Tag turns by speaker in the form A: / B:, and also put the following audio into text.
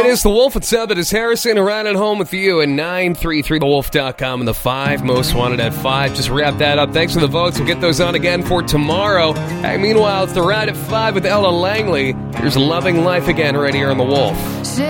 A: It is The Wolf. What's up? It is Harrison around at home with you at 933thewolf.com and the 5 most wanted at 5. Just wrap that up. Thanks for the votes. We'll get those on again for tomorrow. Hey, meanwhile, it's the Ride at 5 with Ella Langley. Here's Loving Life Again right here on The Wolf.